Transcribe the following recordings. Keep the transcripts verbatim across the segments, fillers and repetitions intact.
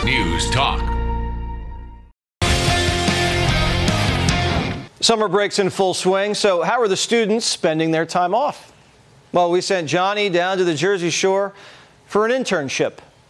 News Talk. Summer break's in full swing, so how are the students spending their time off? Well, we sent Johnny down to the Jersey Shore for an internship.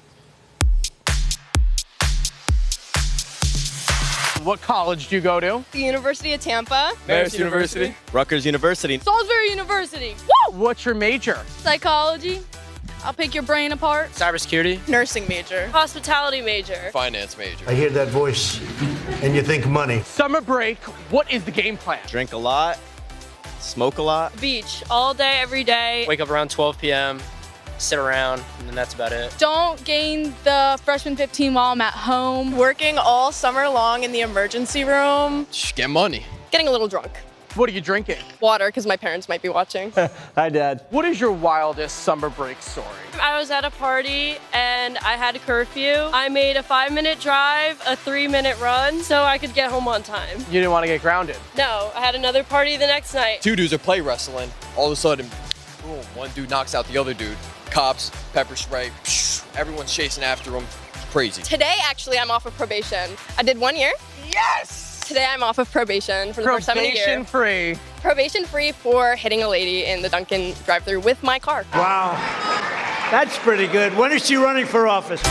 What college do you go to? The University of Tampa. Marist University. Rutgers University. Salisbury University. Woo! What's your major? Psychology. I'll pick your brain apart. Cybersecurity. Nursing major. Hospitality major. Finance major. I hear that voice, and you think money. Summer break, what is the game plan? Drink a lot, smoke a lot. Beach all day, every day. Wake up around twelve p m, sit around, and then that's about it. Don't gain the freshman fifteen while I'm at home. Working all summer long in the emergency room. Just get money. Getting a little drunk. What are you drinking? Water, because my parents might be watching. Hi, Dad. What is your wildest summer break story? I was at a party and I had a curfew. I made a five minute drive, a three minute run, so I could get home on time. You didn't want to get grounded. No, I had another party the next night. Two dudes are play wrestling. All of a sudden, boom, one dude knocks out the other dude. Cops, pepper spray, everyone's chasing after him. It's crazy. Today, actually, I'm off of probation. I did one year. Yes! Today, I'm off of probation for the first time in a year. Probation free. Probation free for hitting a lady in the Dunkin' drive-thru with my car. Wow. That's pretty good. When is she running for office?